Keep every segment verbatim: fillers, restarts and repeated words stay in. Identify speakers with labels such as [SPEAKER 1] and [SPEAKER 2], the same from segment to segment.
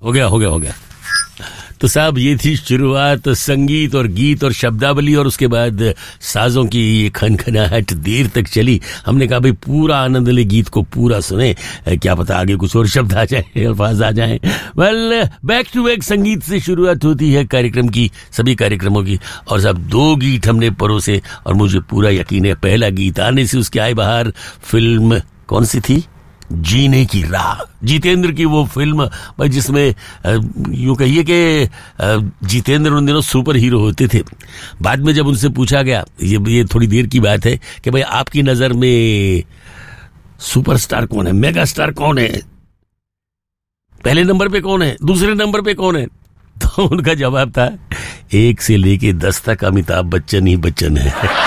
[SPEAKER 1] हो गया हो गया हो गया तो साहब ये थी शुरुआत संगीत और गीत और शब्दावली, और उसके बाद साजों की ये खनखनाहट देर तक चली। हमने कहा भाई पूरा आनंद ले, गीत को पूरा सुने, क्या पता आगे कुछ और शब्द आ जाए, अल्फाज आ जाए। वेल, बैक टू बैक संगीत से शुरुआत होती है कार्यक्रम की, सभी कार्यक्रमों की। और साहब दो गीत हमने परोसे और मुझे पूरा यकीन है पहला गीत आने से उसके आए बाहर फिल्म कौन सी थी? जीने की राह, जितेंद्र की वो फिल्म भाई, जिसमें यूं कहिए कि जितेंद्र उन दिनों सुपर हीरो होते थे। बाद में जब उनसे पूछा गया, ये ये थोड़ी देर की बात है, कि भाई आपकी नजर में सुपरस्टार कौन है, मेगा स्टार कौन है, पहले नंबर पे कौन है, दूसरे नंबर पे कौन है, तो उनका जवाब था एक से लेके दस तक अमिताभ बच्चन ही बच्चन है।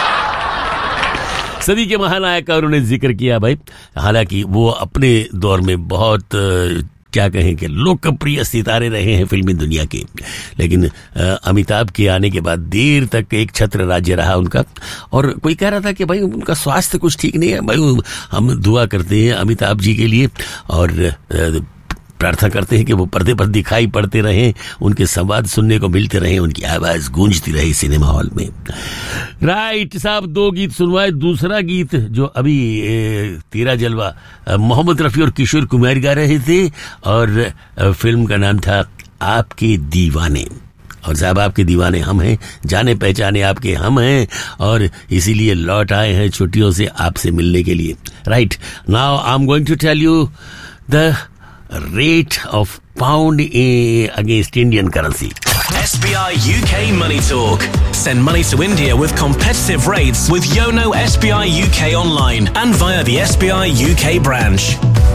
[SPEAKER 1] सदी के महानायक का उन्होंने जिक्र किया भाई। हालांकि वो अपने दौर में बहुत क्या कहें कि लोकप्रिय सितारे रहे हैं फिल्मी दुनिया के, लेकिन अमिताभ के आने के बाद देर तक एक छत्र राज्य रहा उनका। और कोई कह रहा था कि भाई उनका स्वास्थ्य कुछ ठीक नहीं है। भाई हम दुआ करते हैं अमिताभ जी के लिए और प्रार्थना करते हैं कि वो पर्दे पर दिखाई पड़ते रहें, उनके संवाद सुनने को मिलते रहें, उनकी आवाज गूंजती रहे सिनेमा हॉल में। राइट साहब, दो गीत सुनवाए। दूसरा गीत जो अभी तेरा जलवा मोहम्मद रफी और किशोर कुमार गा रहे थे, और फिल्म का नाम था आपके दीवाने। और साहब आपके दीवाने हम हैं, जाने पहचाने आपके हम हैं, और इसीलिए लौट आए हैं छुट्टियों से आपसे मिलने के लिए। Right now I am going to tell you the rate of pound against Indian currency.
[SPEAKER 2] S B I U K Money Talk. Send money to India with competitive rates with Yono S B I U K online and via the S B I U K branch.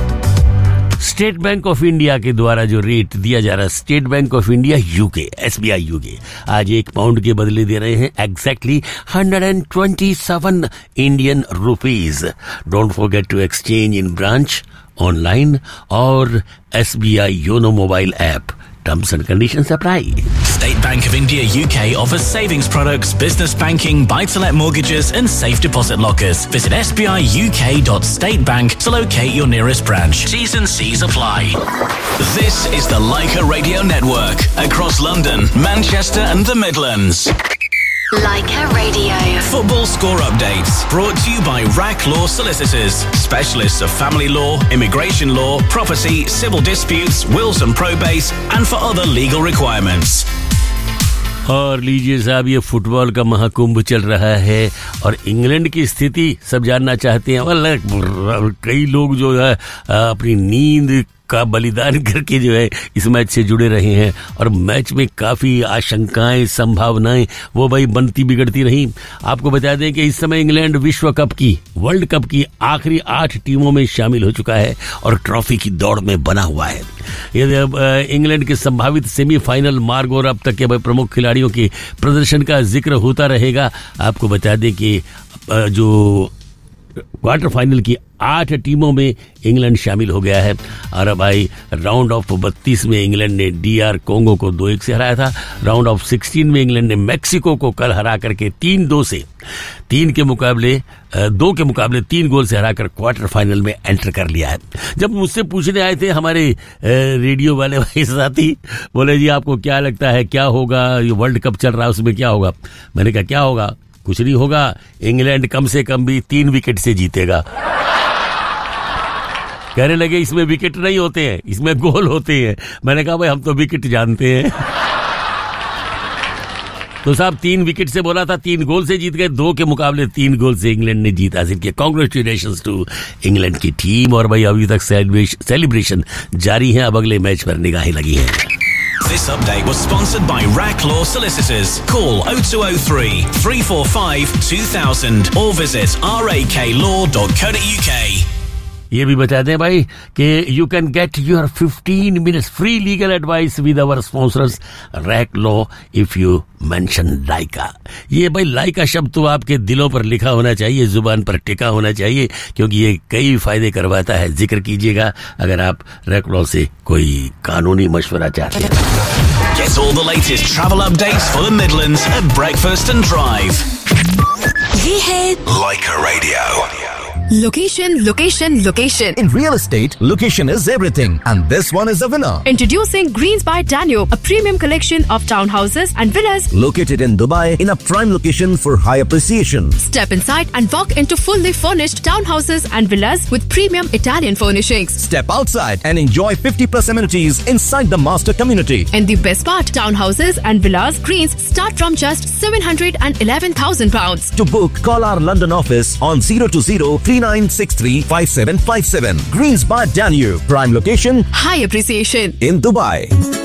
[SPEAKER 1] State bank of India के द्वारा जो rate दिया जा रहा है, state bank of India UK, SBI UK, आज एक pound के बदले दे रहे हैं exactly hundred and twenty seven Indian rupees. Don't forget to exchange in branch, online और SBI YONO mobile app. Terms and conditions apply.
[SPEAKER 2] State Bank of India U K offers savings products, business banking, buy-to-let mortgages and safe deposit lockers. Visit s b i u k dot state bank to locate your nearest branch. T's and C's apply. This is the Leica Radio Network across London, Manchester and the Midlands.
[SPEAKER 3] Leica Radio.
[SPEAKER 2] Football score updates brought to you by Rack Law Solicitors, specialists of family law, immigration law, property, civil disputes, wills and probates, and for other legal requirements.
[SPEAKER 1] और लीजिए साहब, ये football का महाकुंभ चल रहा है और England की स्थिति सब जानना चाहते हैं। और कई लोग जो है अपनी नींद का बलिदान करके जो है इस मैच से जुड़े रहे हैं, और मैच में काफी आशंकाएं, संभावनाएं वो भाई बनती बिगड़ती रही। आपको बता दें कि इस समय इंग्लैंड विश्व कप की, वर्ल्ड कप की आखिरी आठ टीमों में शामिल हो चुका है और ट्रॉफी की दौड़ में बना हुआ है। ये इंग्लैंड के संभावित सेमीफाइनल मार्ग और अब तक के प्रमुख खिलाड़ियों के प्रदर्शन का जिक्र होता रहेगा। आपको बता दें कि जो क्वार्टर फाइनल की आठ टीमों में इंग्लैंड शामिल हो गया है। और भाई राउंड ऑफ बत्तीस में इंग्लैंड ने डीआर कोंगो को दो एक से हराया था। राउंड ऑफ सिक्सटीन में इंग्लैंड ने मैक्सिको को कल हरा करके तीन दो से तीन के मुकाबले दो के मुकाबले तीन गोल से हराकर क्वार्टर फाइनल में एंटर कर लिया है। जब मुझसे पूछने आए थे हमारे रेडियो वाले भाई साथी, बोले जी आपको क्या लगता है क्या होगा, ये वर्ल्ड कप चल रहा है उसमें क्या होगा? मैंने कहा क्या होगा, कुछ नहीं होगा, इंग्लैंड कम से कम भी तीन विकेट से जीतेगा। कहने लगे इसमें विकेट नहीं होते हैं, इसमें गोल होते हैं। मैंने कहा भाई हम तो विकेट जानते हैं। तो साहब तीन विकेट से बोला था, तीन गोल से जीत गए, दो के मुकाबले तीन गोल से इंग्लैंड ने जीत हासिल किया। कांग्रेचुलेशंस टू इंग्लैंड की टीम। और भाई अभी तक सेलिब्रेशन जारी है, अब अगले मैच पर निगाहें लगी हैं।
[SPEAKER 2] This update was sponsored by Rack Law Solicitors. Call oh two oh three, three four five, two thousand or visit rak law dot co dot u k.
[SPEAKER 1] ये भी बता दें भाई कि you can get your fifteen minutes free legal advice with our sponsors rack law if you mention लाइका। ये भाई लाइका शब्द तो आपके दिलों पर लिखा होना चाहिए, जुबान पर टिका होना चाहिए, क्योंकि ये कई फायदे करवाता है। जिक्र कीजिएगा अगर आप रैक लॉ से कोई कानूनी मशवरा चाहते हैं।
[SPEAKER 2] Get all the latest travel updates for the Midlands at breakfast and drive.
[SPEAKER 3] ये है
[SPEAKER 2] Leica Radio.
[SPEAKER 4] Location, location, location.
[SPEAKER 5] In real estate, location is everything, and this one is the winner.
[SPEAKER 4] Introducing Greens by Danube, a premium collection of townhouses and villas
[SPEAKER 5] Located in Dubai in a prime location for high appreciation.
[SPEAKER 4] Step inside and walk into fully furnished townhouses and villas with premium Italian furnishings.
[SPEAKER 5] Step outside and enjoy fifty plus amenities inside the master community.
[SPEAKER 4] And the best part, townhouses and villas Greens start from just seven hundred eleven thousand pounds.
[SPEAKER 5] To book, call our London office on zero two zero, three nine six three, five seven five seven. Greens by Danube, prime location,
[SPEAKER 4] High appreciation.
[SPEAKER 5] in Dubai.